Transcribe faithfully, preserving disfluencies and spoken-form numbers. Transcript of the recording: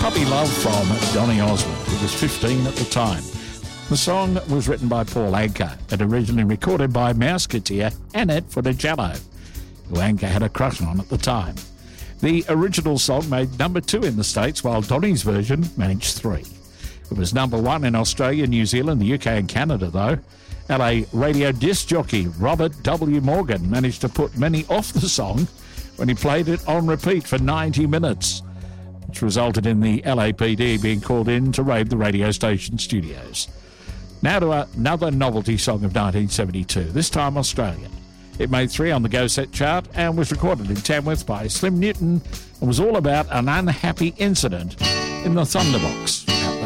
Puppy Love from Donny Osmond, who was fifteen at the time. The song was written by Paul Anka and originally recorded by Mouseketeer Annette Funicello, who Anka had a crush on at the time. The original song made number two in the States, while Donny's version managed three. It was number one in Australia, New Zealand, the U K and Canada, though. L A radio disc jockey Robert W. Morgan managed to put many off the song when he played it on repeat for ninety minutes, which resulted in the L A P D being called in to raid the radio station studios. Now to another novelty song of nineteen seventy-two, this time Australia. It made three on the Go Set chart and was recorded in Tamworth by Slim Newton and was all about an unhappy incident in the Thunderbox.